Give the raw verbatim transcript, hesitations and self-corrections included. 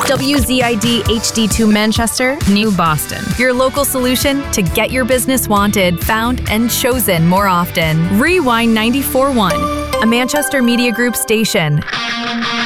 W Z I D H D two Manchester, New Boston. Your local solution to get your business wanted, found, and chosen more often. Rewind ninety-four point one, a Manchester Media Group station.